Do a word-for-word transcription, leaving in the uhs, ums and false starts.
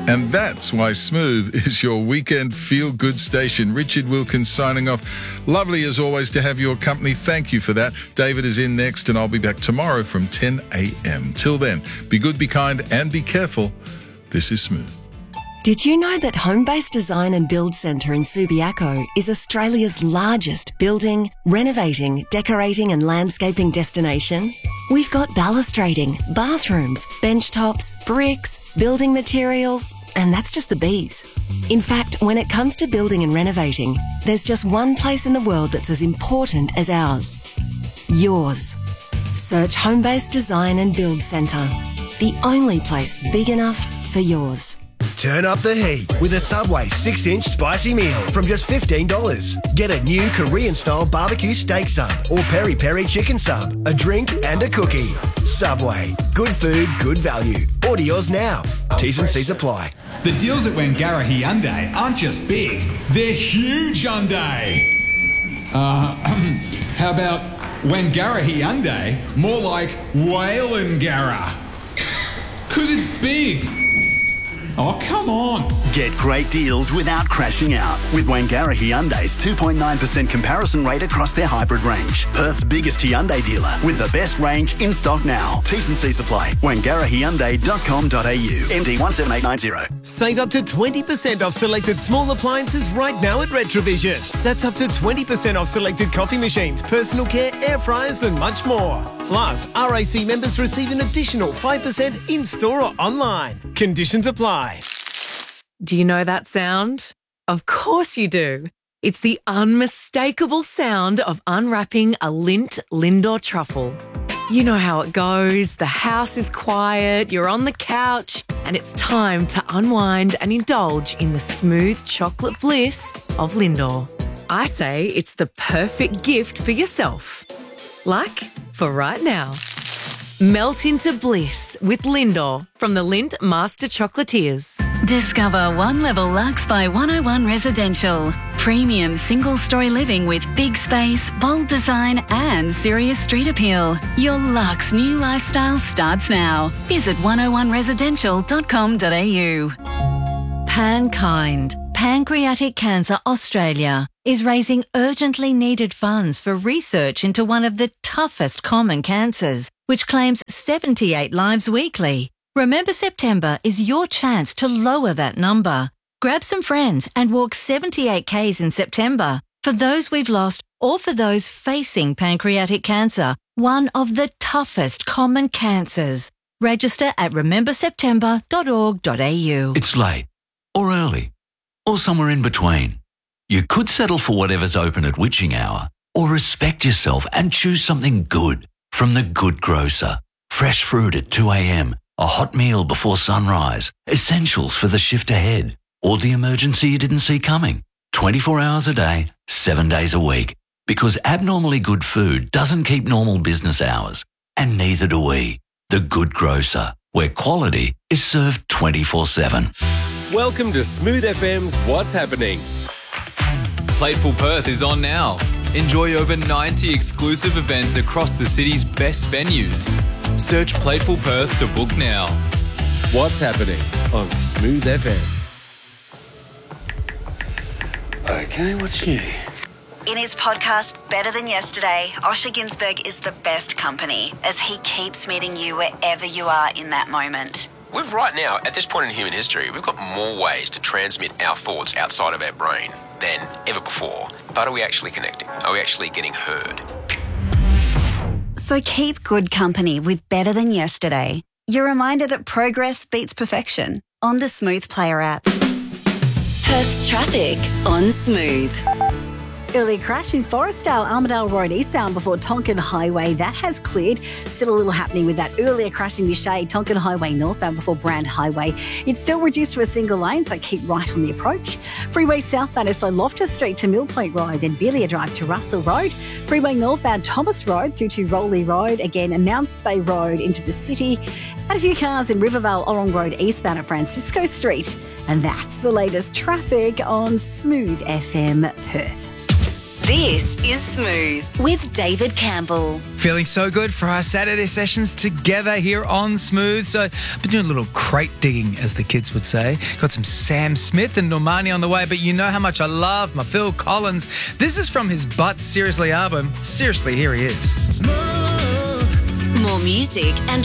And that's why Smooth is your weekend feel-good station. Richard Wilkins signing off. Lovely as always to have your company. Thank you for that. David is in next and I'll be back tomorrow from ten a.m. Till then, be good, be kind and be careful. This is Smooth. Did you know that Homebase Design and Build Centre in Subiaco is Australia's largest building, renovating, decorating and landscaping destination? We've got balustrading, bathrooms, bench tops, bricks, building materials, and that's just the bees. In fact, when it comes to building and renovating, there's just one place in the world that's as important as ours. Yours. Search Homebase Design and Build Centre. The only place big enough for yours. Turn up the heat with a Subway six inch spicy meal from just fifteen dollars. Get a new Korean-style barbecue steak sub or peri-peri chicken sub, a drink and a cookie. Subway. Good food, good value. Order yours now. T's and C's apply. The deals at Wangara Hyundai aren't just big, they're huge Hyundai. Uh, how about Wangara Hyundai? More like Whalengara. Cause it's big. Oh, come on. Get great deals without crashing out with Wangara Hyundai's two point nine percent comparison rate across their hybrid range. Perth's biggest Hyundai dealer with the best range in stock now. T's and C's apply. wangara hyundai dot com dot a u. M D one seven eight nine zero. Save up to twenty percent off selected small appliances right now at Retrovision. That's up to twenty percent off selected coffee machines, personal care, air fryers and much more. Plus, R A C members receive an additional five percent in-store or online. Conditions apply. Do you know that sound? Of course you do. It's the unmistakable sound of unwrapping a Lindt Lindor truffle. You know how it goes. The house is quiet, you're on the couch, and it's time to unwind and indulge in the smooth chocolate bliss of Lindor. I say it's the perfect gift for yourself. Like for right now. Melt into bliss with Lindor from the Lindt Master Chocolatiers. Discover One Level Luxe by one oh one Residential. Premium single-story living with big space, bold design and serious street appeal. Your luxe new lifestyle starts now. Visit one oh one residential dot com dot a u. Pankind, Pancreatic Cancer Australia, is raising urgently needed funds for research into one of the toughest common cancers, which claims seventy-eight lives weekly. Remember September is your chance to lower that number. Grab some friends and walk seventy-eight kays in September for those we've lost or for those facing pancreatic cancer, one of the toughest common cancers. Register at remember september dot org dot a u. It's late, or early, or somewhere in between. You could settle for whatever's open at witching hour, or respect yourself and choose something good from The Good Grocer. Fresh fruit at two a.m, a hot meal before sunrise, essentials for the shift ahead, or the emergency you didn't see coming. twenty-four hours a day, seven days a week. Because abnormally good food doesn't keep normal business hours, and neither do we. The Good Grocer, where quality is served twenty-four seven. Welcome to Smooth F M's What's Happening. Plateful Perth is on now. Enjoy over ninety exclusive events across the city's best venues. Search Plateful Perth to book now. What's Happening on Smooth F M. Okay, what's new? In his podcast, Better Than Yesterday, Osher Ginsberg is the best company as he keeps meeting you wherever you are in that moment. We've right now, at this point in human history, we've got more ways to transmit our thoughts outside of our brain than ever before. But are we actually connecting? Are we actually getting heard? So keep good company with Better Than Yesterday. Your reminder that progress beats perfection on the Smooth Player app. Perth's traffic on Smooth. Early crash in Forestdale, Armidale Road eastbound before Tonkin Highway. That has cleared. Still a little happening with that earlier crash in the shade, Tonkin Highway northbound before Brand Highway. It's still reduced to a single lane, so keep right on the approach. Freeway southbound is so Loftus Street to Mill Point Road, then Belia Drive to Russell Road. Freeway northbound Thomas Road through to Rowley Road, again Mounts Bay Road into the city. And a few cars in Rivervale Orong Road eastbound at Francisco Street. And that's the latest traffic on Smooth F M Perth. This is Smooth with David Campbell. Feeling so good for our Saturday sessions together here on Smooth. So I've been doing a little crate digging, as the kids would say. Got some Sam Smith and Normani on the way, but you know how much I love my Phil Collins. This is from his But Seriously album. Seriously, here he is. More music and